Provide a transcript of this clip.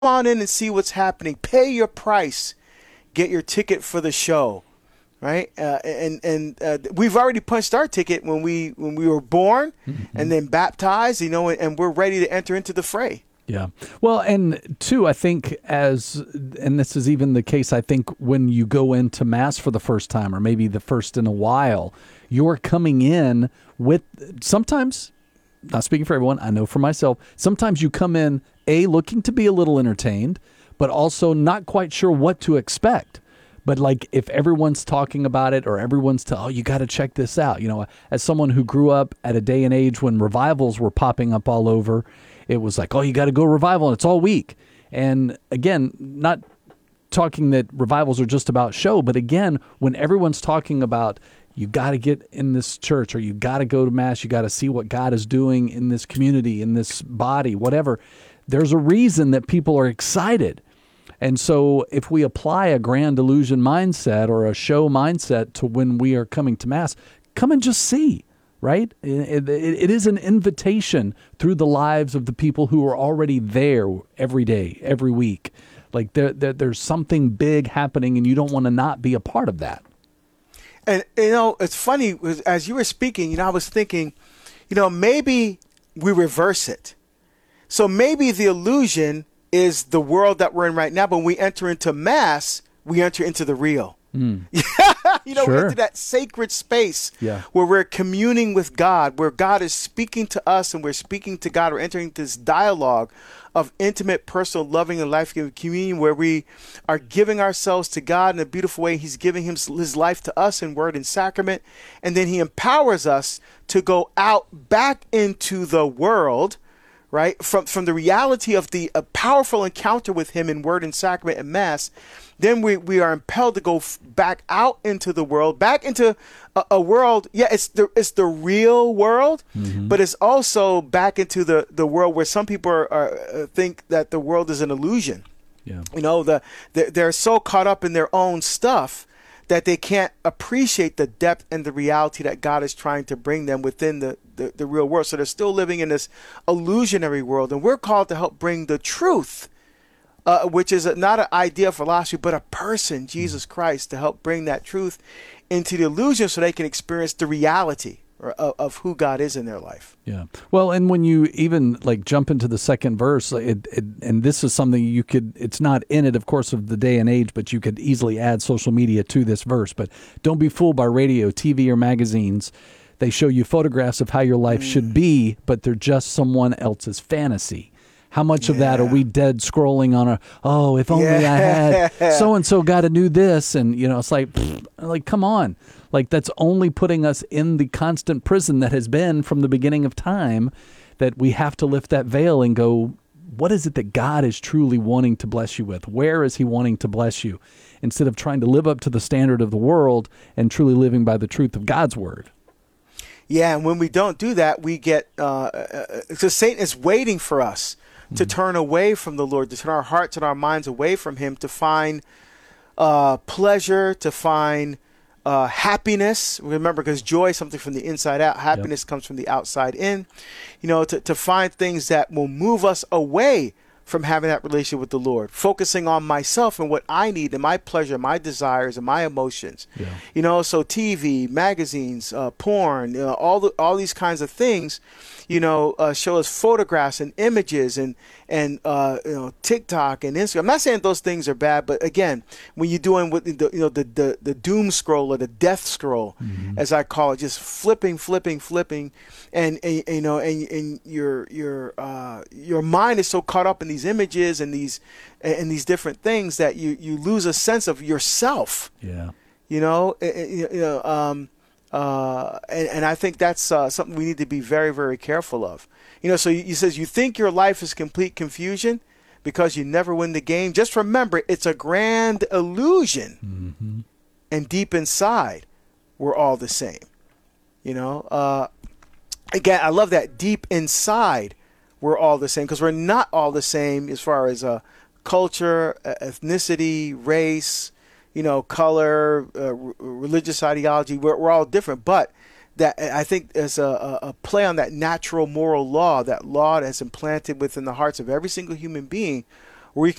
on in and see what's happening. Pay your price. Get your ticket for the show, right? And we've already punched our ticket when we were born, and then baptized, and we're ready to enter into the fray. Yeah. Well, and two, I think and this is even the case, I think when you go into Mass for the first time, or maybe the first in a while, you're coming in with sometimes, not speaking for everyone, I know for myself, sometimes you come in, looking to be a little entertained, but also not quite sure what to expect. But like if everyone's talking about it or everyone's you got to check this out. As someone who grew up at a day and age when revivals were popping up all over, it was like, you got to go revival and it's all week. And again, not talking that revivals are just about show, but again, when everyone's talking about you got to get in this church or you got to go to Mass, you got to see what God is doing in this community, in this body, whatever, there's a reason that people are excited. And so if we apply a grand illusion mindset or a show mindset to when we are coming to Mass, come and just see, right? It is an invitation through the lives of the people who are already there every day, every week. Like there's something big happening and you don't want to not be a part of that. And, it's funny, as you were speaking, I was thinking, maybe we reverse it. So maybe the illusion is the world that we're in right now, but when we enter into Mass, we enter into the real. Sure. We're into that sacred space where we're communing with God, where God is speaking to us and we're speaking to God. We're entering this dialogue of intimate, personal, loving, and life-giving communion where we are giving ourselves to God in a beautiful way. He's giving his life to us in word and sacrament. And then he empowers us to go out back into the world, right? From the reality of a powerful encounter with him in word and sacrament and Mass. Then we are impelled to go back out into the world, back into a world. Yeah, it's the real world, but it's also back into the world where some people are think that the world is an illusion. Yeah, they're so caught up in their own stuff that they can't appreciate the depth and the reality that God is trying to bring them within the real world. So they're still living in this illusionary world, and we're called to help bring the truth. Which is not an idea of philosophy, but a person, Jesus Christ, to help bring that truth into the illusion so they can experience the reality of who God is in their life. Yeah. Well, and when you even jump into the second verse, and this is something you could, it's not in it, of course, of the day and age, but you could easily add social media to this verse. But don't be fooled by radio, TV, or magazines. They show you photographs of how your life should be, but they're just someone else's fantasy. How much of that are we dead scrolling on if only I had so-and-so got to do this. And, it's like, come on. That's only putting us in the constant prison that has been from the beginning of time, that we have to lift that veil and go, what is it that God is truly wanting to bless you with? Where is he wanting to bless you? Instead of trying to live up to the standard of the world and truly living by the truth of God's word. Yeah, and when we don't do that, we get, so Satan is waiting for us to turn away from the Lord, to turn our hearts and our minds away from him, to find pleasure, to find happiness. Remember, because joy is something from the inside out. Happiness comes from the outside in. To find things that will move us away from having that relationship with the Lord, focusing on myself and what I need and my pleasure, my desires, and my emotions. So TV, magazines, porn, all these kinds of things, show us photographs and images and TikTok and Instagram. I'm not saying those things are bad, but again, when you're doing with the doom scroll or the death scroll, as I call it, just flipping, and your mind is so caught up in these images and these different things that you lose a sense of yourself. Yeah. And I think that's something we need to be very, very careful of. So he says, you think your life is complete confusion because you never win the game. Just remember, it's a grand illusion. And deep inside, we're all the same. Again, I love that. Deep inside, we're all the same, because we're not all the same as far as culture, ethnicity, race, color, religious ideology. We're all different, but that I think is a play on that natural moral law, that law that's implanted within the hearts of every single human being, where we